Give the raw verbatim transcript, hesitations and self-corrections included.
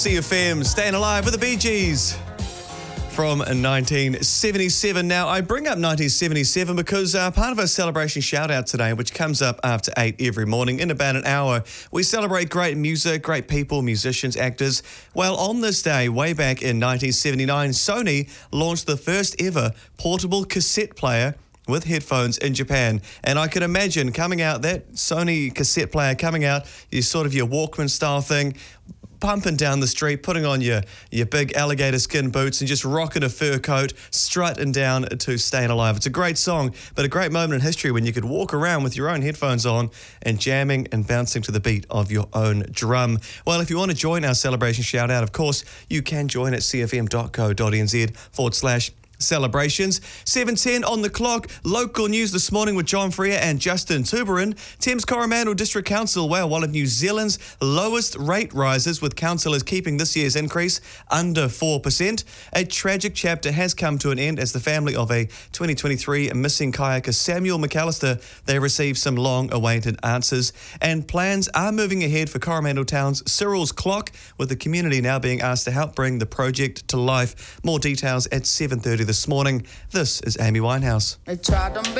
C F M, Staying Alive with the Bee Gees from nineteen seventy-seven. Now, I bring up nineteen seventy-seven because uh, part of our celebration shout-out today, which comes up after eight every morning in about an hour, we celebrate great music, great people, musicians, actors. Well, on this day, way back in nineteen seventy-nine, Sony launched the first ever portable cassette player with headphones in Japan. And I can imagine coming out, that Sony cassette player coming out, you sort of your Walkman style thing, pumping down the street, putting on your, your big alligator skin boots and just rocking a fur coat, strutting down to Staying Alive. It's a great song, but a great moment in history when you could walk around with your own headphones on and jamming and bouncing to the beat of your own drum. Well, if you want to join our celebration shout out, of course, you can join at cfm.co.nz forward slash celebrations. seven ten on the clock. Local news this morning with John Freer and Justin Tuberin. Thames Coromandel District Council, well, one of New Zealand's lowest rate rises, with councillors keeping this year's increase under four percent. A tragic chapter has come to an end as the family of a twenty twenty-three missing kayaker Samuel McAllister, they received some long-awaited answers. And plans are moving ahead for Coromandel Town's Cyril's Clock, with the community now being asked to help bring the project to life. More details at seven thirty this morning. This is Amy Winehouse.